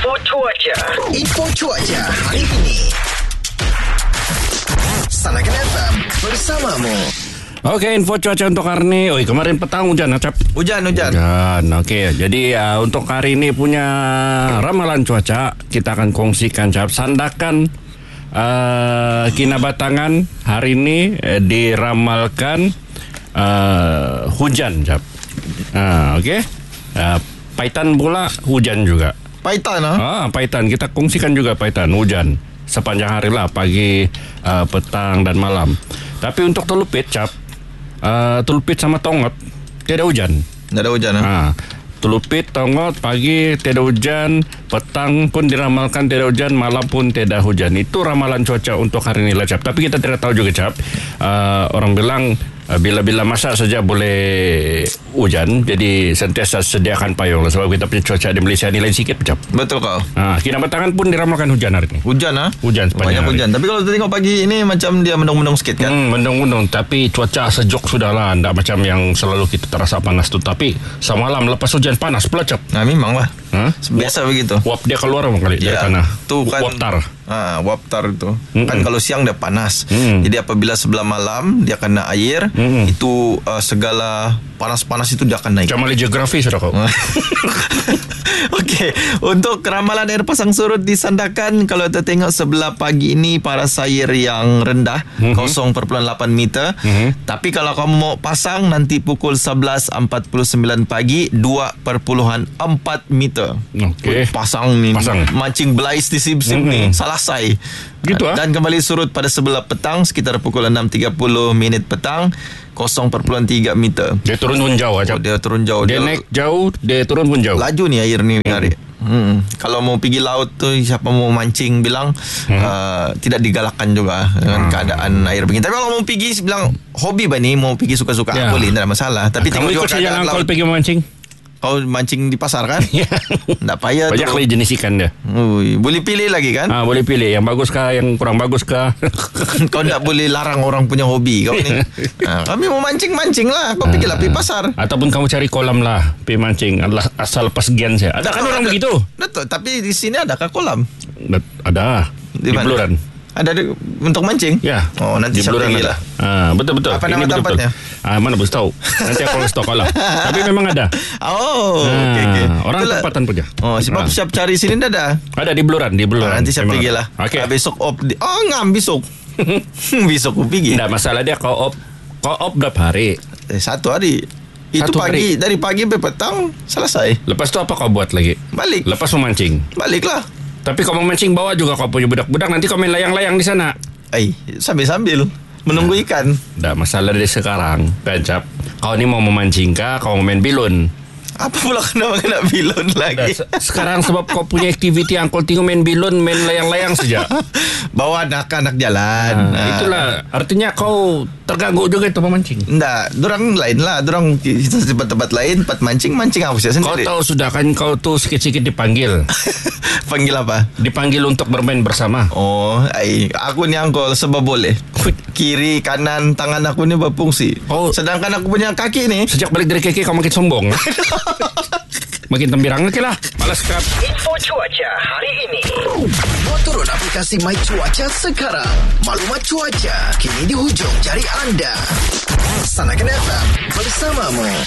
Info cuaca hari ini. Sanakan FM bersamamu. Oke, info cuaca untuk hari ini. Kemarin petang hujan, Cap. Hujan. Oke. Jadi untuk hari ini punya ramalan cuaca kita akan kongsikan, Cap. Sandakan Kinabatangan hari ini diramalkan hujan, Cap. Oke. Paitan pula hujan juga. Paitan Paitan. Kita kongsikan juga Paitan hujan sepanjang hari lah, pagi, petang dan malam. Tapi untuk Telupit, Cap, Telupit sama Tongot tidak hujan. Tidak ada hujan. Telupit, Tongot pagi tidak hujan, petang pun diramalkan tidak hujan, malam pun tidak hujan. Itu ramalan cuaca untuk hari ini lah, Cap. Tapi kita tidak tahu juga, Cap. Orang bilang bila-bila masa saja boleh hujan, jadi sentiasa sediakan payung lah, sebab kita punya cuaca di Malaysia ni lain sikit, Cap. Betul kau. Kinabatangan pun diramalkan hujan hari ini. Hujan Hujan sepanjang banyak hari. hujan. Tapi kalau kita tengok pagi ini macam dia mendung-mendung sikit kan. Mendung-mendung, tapi cuaca sejuk sudah lah, tidak macam yang selalu kita terasa panas tu. Tapi semalam lepas hujan panas pula, Cap. Memang lah. Biasa begitu. Uap dia keluar kali dari tanah. Tu kan Waptar. Waptar itu. Kan kalau siang dia panas. Jadi apabila sebelah malam dia kena air, itu segala panas-panas itu dia akan naik. Macam ahli geografi sudah kau. Okey, untuk ramalan air pasang surut di Sandakan, kalau kita tengok sebelah pagi ini paras air yang rendah 0.8 meter. Tapi kalau kamu mau pasang nanti pukul 11.49 pagi 2.4 meter. Okey. Pasang ni mancing belais di sim-sim ni selesai. Gitu Dan kembali surut pada sebelah petang sekitar pukul 6.30 minit petang 0.3 meter. Dia turun pun jauh, Cap. Dia turun jauh. Dia naik jauh, dia turun pun jauh. Laju ni air ni hari. Kalau mau pergi laut tu, siapa mau mancing bilang tidak digalakkan juga dengan keadaan air begini. Tapi kalau mau pergi bilang hobi bani, mau pergi suka-suka boleh, tidak ada masalah. Tapi kamu ikut saja lang kau pergi memancing. Kau mancing di pasar kan? Tak payah. Banyak lagi jenis ikan dia. Boleh pilih lagi kan? Boleh pilih yang bagus kah, yang kurang bagus kah. Kau tak boleh larang orang punya hobi kau ni. Kami mau mancing-mancing lah. Kau pergilah pergi pasar. Ataupun kamu cari kolam lah, pergi mancing. Asal pas gian saya. Ada kan orang begitu? Betul. Tapi di sini adakah kolam? Ada. Di Beluran. Ada untuk mancing? Ya. Nanti saya pergi lah. Betul-betul. Apa nama tempatnya? Mana boleh tahu. Nanti aku stok lah. Tapi memang ada. Okay. Orang itulah tempatan punya. Sebab siap cari sini dah ada. Ada di Beluran. Nanti saya pergi lah. Besok op. Besok. Besok aku pergi. Tak masalah dia kau op berapa hari? 1 hari. Itu pagi. Dari pagi sampai petang selesai. Lepas tu apa kau buat lagi? Balik. Lepas memancing. Baliklah. Tapi kau memancing bawa juga kau punya budak-budak. Nanti kau main layang-layang di sana. Sambil-sambil menunggu ikan. Tak masalah dari sekarang, Cap. Kau ni mau memancing kah? Kau mau main bilun? Apa pula kena bilun lagi? Sekarang sebab kau punya aktiviti yang kau tinggal main bilun, main layang-layang saja. Bawa anak-anak jalan. Itulah artinya kau terganggu juga itu memancing. Enggak, dorang lain lah. Dorang kita di tempat lain, tempat mancing aku saya sendiri. Kau tahu sudah kan kau tu sikit-sikit dipanggil. Panggil apa? Dipanggil untuk bermain bersama. Aku ni angkol sebab boleh. Kiri, kanan, tangan aku ni berfungsi. Sedangkan aku punya kaki ni, sejak balik dari kaki kau makin sombong. Makin tembirang lagi lah. Malas kap. Info cuaca hari ini. Buat turun aplikasi My Cuaca sekarang. Maklumat cuaca kini di hujung jari anda. Sanakan FM bersamamu.